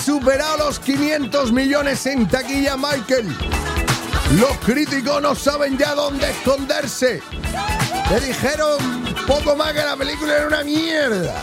superado los 500 millones en taquilla, Michael. Los críticos no saben ya dónde esconderse. Le dijeron poco más que la película era una mierda.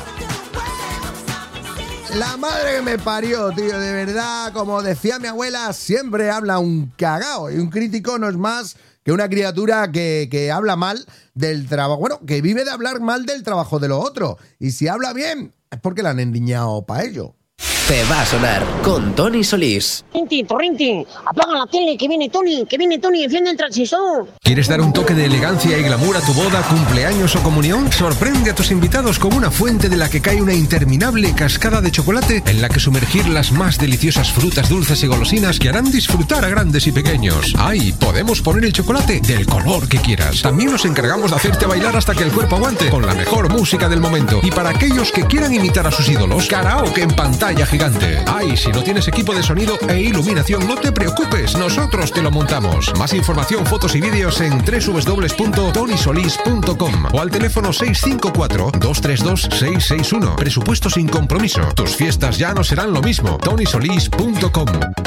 La madre que me parió, tío, de verdad, como decía mi abuela, siempre habla un cagao. Y un crítico no es más que una criatura que habla mal del trabajo. Bueno, que vive de hablar mal del trabajo de los otros. Y si habla bien, es porque la han endiñado para ello. Te va a sonar con Tony Solís. Rintin, Torrintin, apaga la tele, que viene Tony, enciende el transistor. ¿Quieres dar un toque de elegancia y glamour a tu boda, cumpleaños o comunión? Sorprende a tus invitados con una fuente de la que cae una interminable cascada de chocolate en la que sumergir las más deliciosas frutas dulces y golosinas que harán disfrutar a grandes y pequeños. ¡Ay! Podemos poner el chocolate del color que quieras. También nos encargamos de hacerte bailar hasta que el cuerpo aguante con la mejor música del momento. Y para aquellos que quieran imitar a sus ídolos, karaoke en pantalla gigante. ¡Ay! Si no tienes equipo de sonido e iluminación, no te preocupes, nosotros te lo montamos. Más información, fotos y vídeos en www.tonysolis.com o al teléfono 654-232-661. Presupuesto sin compromiso. Tus fiestas ya no serán lo mismo. tonysolis.com.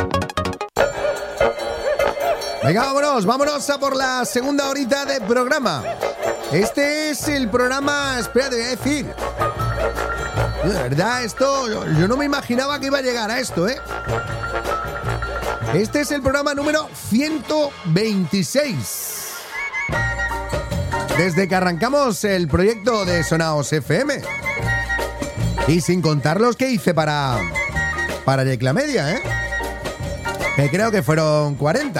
Venga, vámonos a por la segunda horita de programa. Este es el programa, espera, te voy a decir. De verdad, esto, yo no me imaginaba que iba a llegar a esto, ¿eh? Este es el programa número 126. Desde que arrancamos el proyecto de Sonaos FM. Y sin contar los que hice para Yecla Media, ¿eh? Que creo que fueron 40.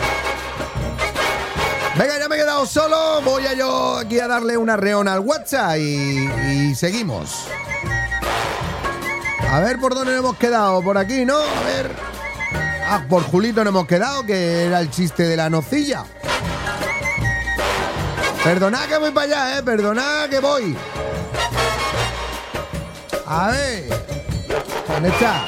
Venga, ya me he quedado solo. Voy a yo aquí a darle una reona al WhatsApp y seguimos. A ver por dónde nos hemos quedado. Por aquí, ¿no? A ver. Por Julito nos hemos quedado, que era el chiste de la nocilla. Perdonad que voy para allá, perdonad que voy. A ver. ¿Dónde está?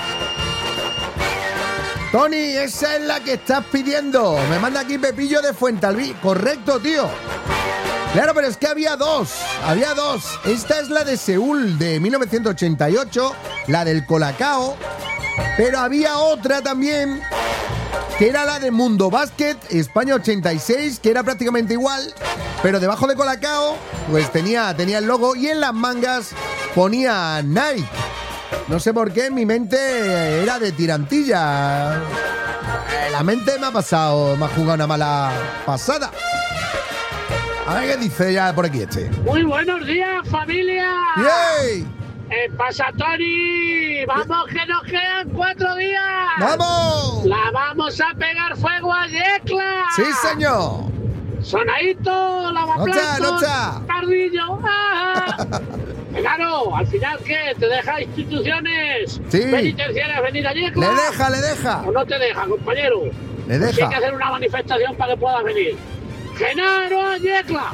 Tony, esa es la que estás pidiendo. Me manda aquí Pepillo de Fuentalbí. Correcto, tío. Claro, pero es que había dos. Esta es la de Seúl de 1988, la del Colacao. Pero había otra también, que era la de Mundo Básquet, España 86, que era prácticamente igual, pero debajo de Colacao, pues tenía el logo y en las mangas ponía Nike. No sé por qué, en mi mente era de tirantilla. La mente me ha jugado una mala pasada. A ver qué dice ya por aquí este. Muy buenos días, familia. ¡Yay! Pasa, Tony. Vamos, que nos quedan 4 días. ¡Vamos! La vamos a pegar fuego a Yecla. ¡Sí, señor! Sonadito, lavaplatos, ¡Nocha! Pardillo. Claro, al final, ¿qué? ¿Te deja instituciones penitenciarias venir a Yecla? Le deja. ¿O no te deja, compañero? Le deja. Pues hay que hacer una manifestación para que puedas venir. ¡Genaro a Yecla!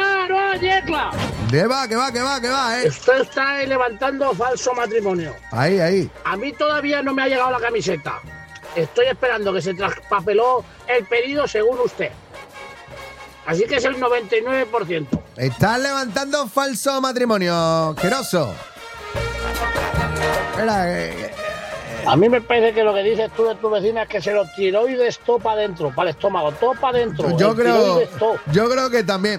Que va, Esto está levantando falso matrimonio. Ahí. A mí todavía no me ha llegado la camiseta. Estoy esperando que se traspapeló el pedido según usted. Así que es el 99%. Estás levantando falso matrimonio, asqueroso. A mí me parece que lo que dices tú de tu vecina es que se lo tiroides todo para adentro, para el estómago, todo para adentro. Yo creo que también.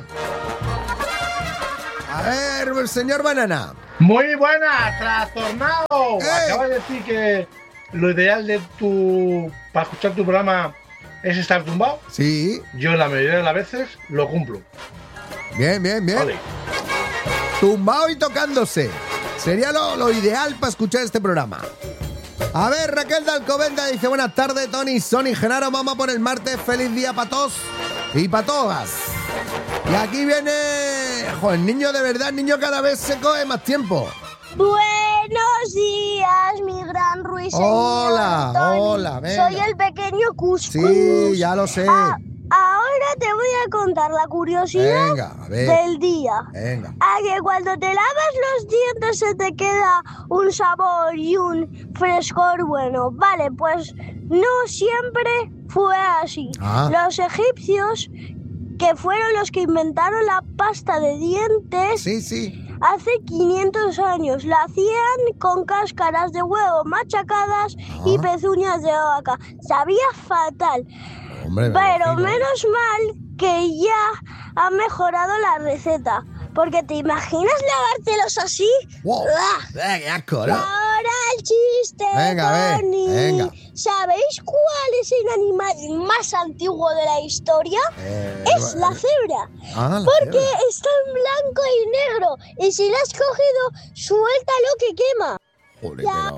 A ver, señor Banana. Muy buena, trastornado. Acabas de decir que lo ideal para escuchar tu programa es estar tumbado. Sí. Yo la mayoría de las veces lo cumplo. Bien. Vale. Tumbado y tocándose. Sería lo ideal para escuchar este programa. A ver, Raquel de Alcobendas dice: buenas tardes, Tony, Sony, Genaro, vamos por el martes, feliz día para todos y para todas. Y aquí viene, el niño de verdad, el niño cada vez se coge más tiempo. Buenos días, mi gran ruiseñor. Hola, venga. Soy el pequeño Cuscus. Sí, ya lo sé. Ahora te voy a contar la curiosidad del día. Venga. A que cuando te lavas los dientes se te queda un sabor y un frescor bueno. Vale, pues no siempre fue así. Los egipcios, que fueron los que inventaron la pasta de dientes, hace 500 años. La hacían con cáscaras de huevo machacadas y pezuñas de vaca. Sabía fatal. Hombre, pero menos mal que ya ha mejorado la receta. Porque ¿te imaginas lavártelos así? Wow. ¡Qué asco, ¿no? Ahora el chiste, Venga, Tony. venga. ¿Sabéis cuál es el animal más antiguo de la historia? Es la cebra. La porque cebra. está en blanco y negro. Y si la has cogido, suéltalo que quema. Joder, pero...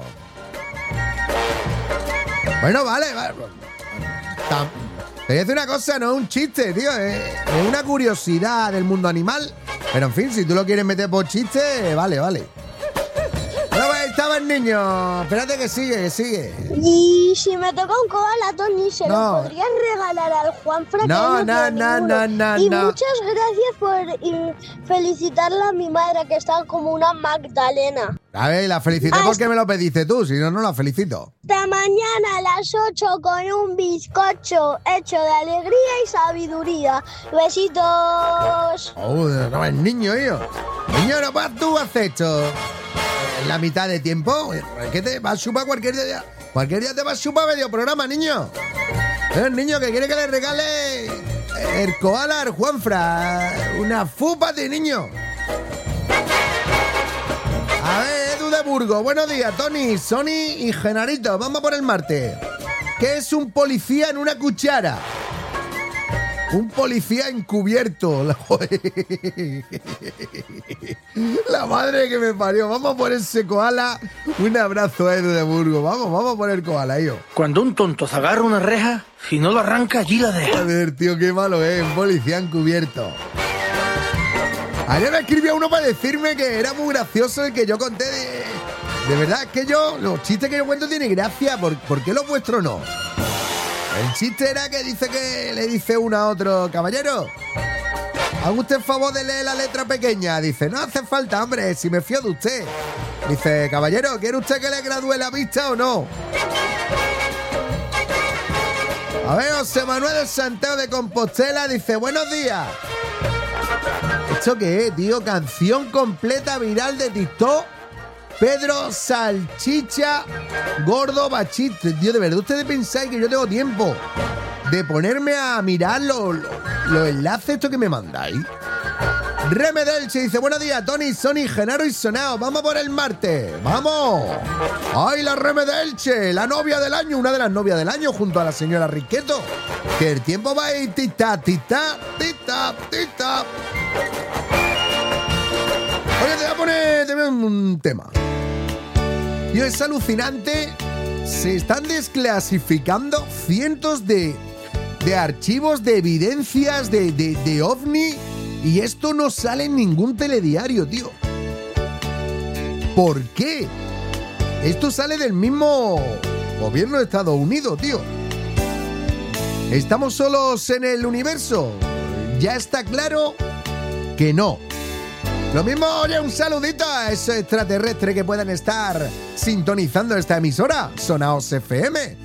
Bueno, vale. Te voy a decir una cosa, no es un chiste, tío. Es una curiosidad del mundo animal. Pero en fin, si tú lo quieres meter por chiste, vale. Bueno, pues estaba el niño. Espérate que sigue. Y si me toca un koala, Tony, ¿se No. lo podrías regalar al Juanfra? No. Y muchas gracias por felicitarla a mi madre, que está como una Magdalena. A ver, la felicité porque me lo pediste tú, si no, no la felicito. Hasta mañana a las 8 con un bizcocho hecho de alegría y sabiduría. Besitos. No es niño, hijo. Niño, no vas tú hacer esto en la mitad de tiempo. ¿Qué te vas a chupar cualquier día? Cualquier día te vas a chupar medio programa, niño. Es el niño que quiere que le regale el koala al Juanfra. Una fupa de niño. A ver, Edu de Burgos. Buenos días, Tony, Sony y Genarito. Vamos por el martes. ¿Qué es un policía en una cuchara? Un policía encubierto. La madre que me parió. Vamos por ese koala. Un abrazo a Edu de Burgos. Vamos por el koala, yo. Cuando un tonto se agarra una reja, si no lo arranca, allí la deja. Joder, tío, qué malo es. Un policía encubierto. Ayer me escribió uno para decirme que era muy gracioso el que yo conté de verdad, es que los chistes que yo cuento tienen gracia. ¿Por qué los vuestros no? El chiste era que le dice uno a otro: caballero, ¿haga usted el favor de leer la letra pequeña? Dice: no hace falta, hombre, si me fío de usted. Dice: caballero, ¿quiere usted que le gradúe la vista o no? A ver, José Manuel de Santiago de Compostela dice: buenos días. ¿Esto qué es, tío? Canción completa viral de TikTok. Pedro Salchicha Gordo Bachiste. Tío, de verdad, ¿ustedes pensáis que yo tengo tiempo de ponerme a mirar los enlaces estos que me mandáis? Remedelche dice: buenos días, Tony, Sony, Genaro y Sonao. Vamos por el martes. ¡Vamos! ¡Ay, la Remedelche! La novia del año, una de las novias del año, junto a la señora Riqueto. Que el tiempo va a ir tita. Oye, te voy a poner un tema. Y es alucinante. Se están desclasificando cientos de archivos de evidencias de OVNI. Y esto no sale en ningún telediario, tío. ¿Por qué? Esto sale del mismo gobierno de Estados Unidos, tío. ¿Estamos solos en el universo? Ya está claro que no. Lo mismo, oye, un saludito a esos extraterrestres que puedan estar sintonizando esta emisora, Sonaos FM.